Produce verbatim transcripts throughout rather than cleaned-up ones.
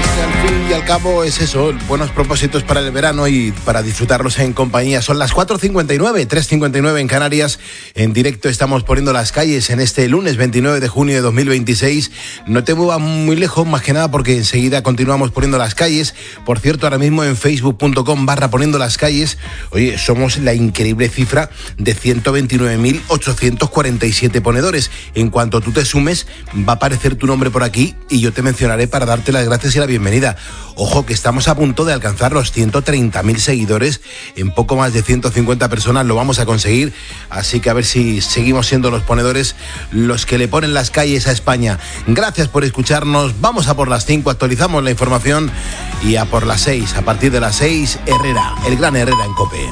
Pues al fin y al cabo es eso, buenos propósitos para el verano y para disfrutarlos en compañía. Son las cuatro cincuenta y nueve, tres cincuenta y nueve en Canarias. En directo estamos poniendo las calles en este lunes veintinueve de junio de dos mil veintiséis. No te muevas muy lejos, más que nada porque enseguida continuamos poniendo las calles. Por cierto, ahora mismo en facebook punto com barra poniendo las calles, oye, somos la increíble cifra de ciento veintinueve mil ochocientos cuarenta y siete ponedores. En cuanto tú te sumes, va a aparecer tu nombre por aquí y yo te mencionaré para darte las gracias y la bienvenida. Ojo que estamos a punto de alcanzar los ciento treinta mil seguidores. En poco más de ciento cincuenta personas lo vamos a conseguir. Así que a ver si seguimos siendo los ponedores los que le ponen las calles a España. Gracias por escucharnos. Vamos a por las cinco, actualizamos la información. Y a por las seis, a partir de las seis, Herrera, el gran Herrera en COPE.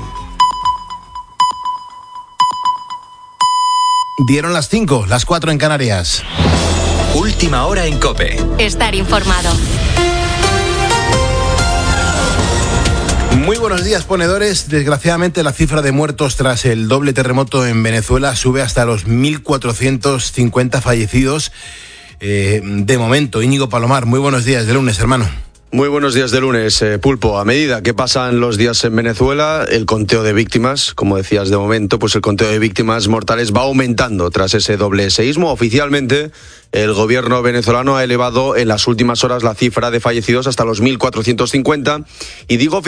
Dieron las cinco, las cuatro en Canarias. Última hora en COPE. Estar informado. Muy buenos días, ponedores. Desgraciadamente la cifra de muertos tras el doble terremoto en Venezuela sube hasta los mil cuatrocientos cincuenta fallecidos. Eh, de momento, Íñigo Palomar, muy buenos días de lunes, hermano. Muy buenos días de lunes, eh, Pulpo. A medida que pasan los días en Venezuela, el conteo de víctimas, como decías de momento, pues el conteo de víctimas mortales va aumentando tras ese doble seísmo. Oficialmente, el gobierno venezolano ha elevado en las últimas horas la cifra de fallecidos hasta los mil cuatrocientos cincuenta. Y digo